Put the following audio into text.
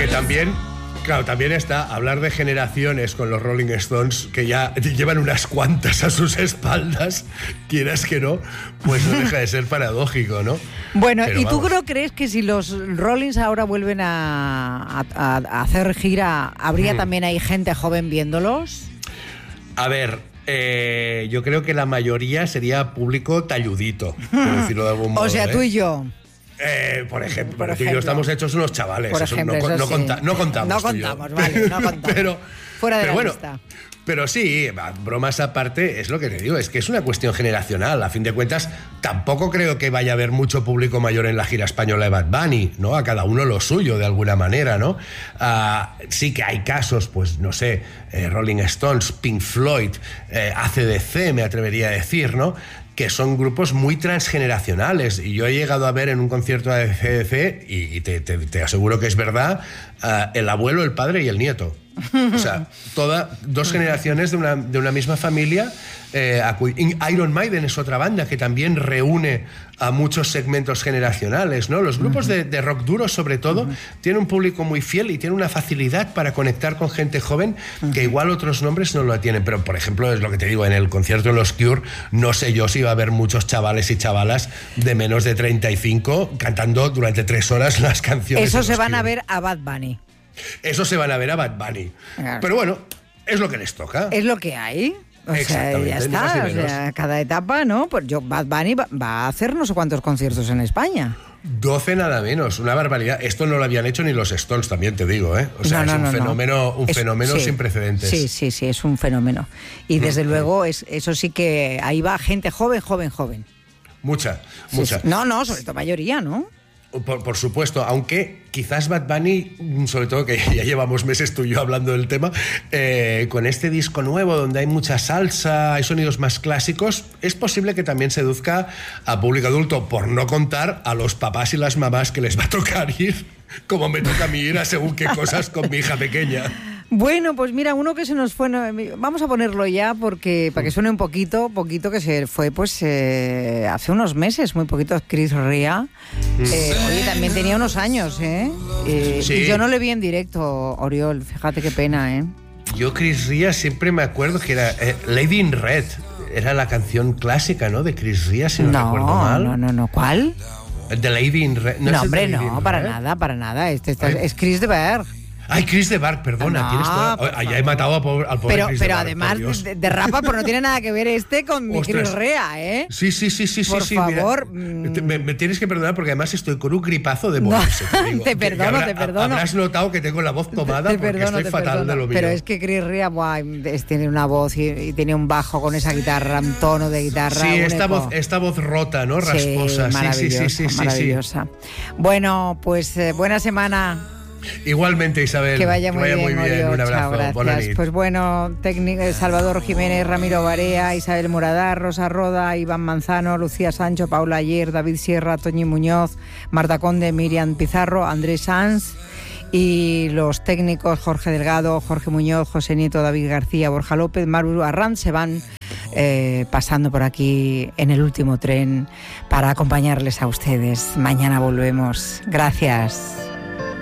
Porque también... Claro, también está hablar de generaciones con los Rolling Stones, que ya llevan unas cuantas a sus espaldas, quieras que no, pues no deja de ser paradójico, ¿no? Bueno, pero ¿y tú vamos. crees que si los Rollings ahora vuelven a hacer gira, habría también ahí gente joven viéndolos? A ver, yo creo que la mayoría sería público talludito, por decirlo de algún modo. O sea, tú y yo. Por ejemplo, Por tú y yo estamos hechos unos chavales. Por eso ejemplo, no eso sí. contamos. No tú y yo. contamos, vale, no contamos. Fuera de la bueno, lista. Pero sí, bromas aparte, es lo que te digo, es que es una cuestión generacional. A fin de cuentas, tampoco creo que vaya a haber mucho público mayor en la gira española de Bad Bunny, ¿no? A cada uno lo suyo, de alguna manera, ¿no? Sí que hay casos, pues, no sé, Rolling Stones, Pink Floyd, AC/DC, me atrevería a decir, ¿no? Que son grupos muy transgeneracionales. Y yo he llegado a ver en un concierto de AC/DC, y te aseguro que es verdad, el abuelo, el padre y el nieto. O sea, dos generaciones de una misma familia. Iron Maiden es otra banda que también reúne a muchos segmentos generacionales, ¿no? Los grupos de rock duro, sobre todo, tienen un público muy fiel y tienen una facilidad para conectar con gente joven que igual otros nombres no lo tienen. Pero, por ejemplo, es lo que te digo, en el concierto de los Cure, no sé yo si va a haber muchos chavales y chavalas de menos de 35 cantando durante 3 horas las canciones. Eso de se los van Cure. a ver a Bad Bunny. Eso se van a ver a Bad Bunny. Claro. Pero bueno, es lo que les toca. Es lo que hay. O sea, ya Exactamente, ni más está. ni O menos. sea, cada etapa, ¿no? Pues Bad Bunny va a hacer no sé cuántos conciertos en España. 12 nada menos, una barbaridad. Esto no lo habían hecho ni los Stones, también te digo, ¿eh? O sea, es un fenómeno sí, sin precedentes. Sí, es un fenómeno. Y desde luego, eso sí que ahí va gente joven. Mucha. Sí. No, sobre todo mayoría, ¿no? Por supuesto, aunque quizás Bad Bunny, sobre todo que ya llevamos meses tú y yo hablando del tema, con este disco nuevo donde hay mucha salsa, hay sonidos más clásicos, es posible que también seduzca a público adulto, por no contar a los papás y las mamás que les va a tocar ir, como me toca a mí ir a según qué cosas con mi hija pequeña. Bueno, pues mira, uno que se nos fue, vamos a ponerlo ya porque para que suene un poquito que se fue pues hace unos meses, muy poquito, Chris Rea. Oye, también tenía unos años, ¿eh? Sí. Y yo no le vi en directo, Oriol, fíjate qué pena, ¿eh? Yo Chris Rea siempre me acuerdo que era Lady in Red, era la canción clásica, ¿no? De Chris Rea, si no recuerdo mal. No, ¿cuál? The Lady in Red. No, hombre, es The Lady in para Red? nada. Es Chris de Berg. Ay, Chris de Bark, perdona. No, Tienes toda... Ya he matado al pobre Chris de Pero Bark, además por Dios. de rapa, pues no tiene nada que ver con mi Ostras. Chris Rea, ¿eh? Sí. Por favor. Mira, me tienes que perdonar porque además estoy con un gripazo de morirse. No, te digo. te perdono. Habrás notado que tengo la voz tomada porque estoy fatal de lo mío. Pero es que Chris Rea tiene una voz y tiene un bajo con esa guitarra, un tono de guitarra. Sí, único. esta voz rota, ¿no? Rasposa. Sí. Maravillosa. Bueno, pues buena semana. Igualmente, Isabel. Que vaya muy bien. Un abrazo. Chao, gracias. Bona nit. Pues bueno, Salvador Jiménez, Ramiro Barea, Isabel Muradar, Rosa Roda, Iván Manzano, Lucía Sancho, Paula Ayer, David Sierra, Toñi Muñoz, Marta Conde, Miriam Pizarro, Andrés Sanz y los técnicos Jorge Delgado, Jorge Muñoz, José Nieto, David García, Borja López, Maru Arranz se van pasando por aquí en el último tren para acompañarles a ustedes. Mañana volvemos. Gracias.